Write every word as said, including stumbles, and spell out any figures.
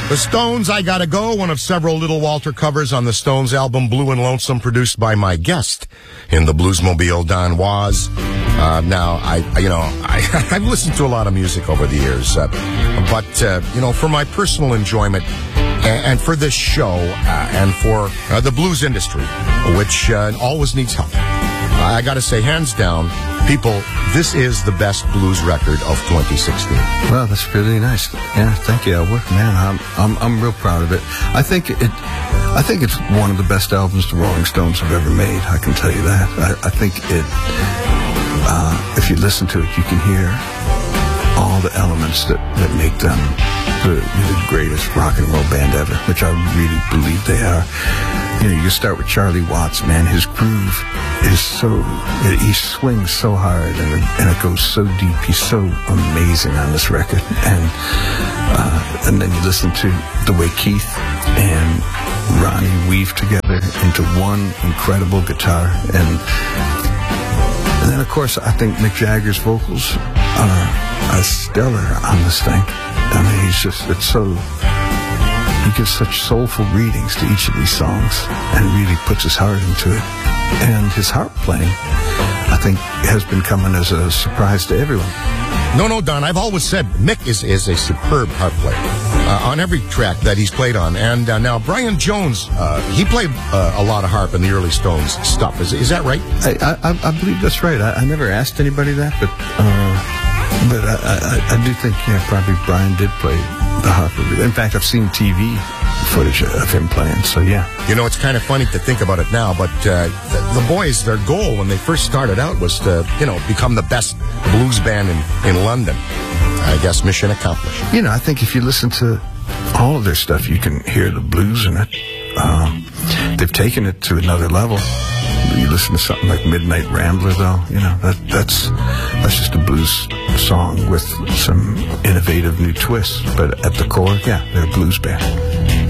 The Stones, I Gotta Go, one of several Little Walter covers on the Stones album Blue and Lonesome, produced by my guest in the Bluesmobile, Don Was. Uh, now, I, you know, I, I've listened to a lot of music over the years, uh, but, uh, you know, for my personal enjoyment and, and for this show uh, and for uh, the blues industry, which uh, always needs help, I gotta say, hands down, people, this is the best blues record of twenty sixteen. Well, that's really nice. Yeah, thank you, Albert. Man, I'm I'm I'm real proud of it. I think it I think it's one of the best albums the Rolling Stones have ever made. I can tell you that. I, I think it. Uh, if you listen to it, you can hear all the elements that that make them the, the greatest rock and roll band ever, which I really believe they are. You know, you start with Charlie Watts, man. His groove is so, he swings so hard, and it, and it goes so deep. He's so amazing on this record. And uh, and then you listen to the way Keith and Ronnie weave together into one incredible guitar. And, and then, of course, I think Mick Jagger's vocals are, are stellar on this thing. I mean, he's just, it's so... He gives such soulful readings to each of these songs and really puts his heart into it. And his harp playing, I think, has been coming as a surprise to everyone. No, no, Don, I've always said Mick is, is a superb harp player uh, on every track that he's played on. And uh, now Brian Jones, uh, he played uh, a lot of harp in the early Stones stuff. Is, is that right? I, I, I believe that's right. I, I never asked anybody that, but uh, but I, I, I do think, yeah, probably Brian did play the harp. In fact, I've seen T V footage of him playing, so yeah. You know, it's kind of funny to think about it now, but uh, the, the boys, their goal when they first started out was to, you know, become the best blues band in, in London. I guess mission accomplished. You know, I think if you listen to all of their stuff, you can hear the blues in it. Um, they've taken it to another level. You listen to something like Midnight Rambler, though, you know, that that's that's just a blues song with some innovative new twists. But at the core, yeah, they're a blues band.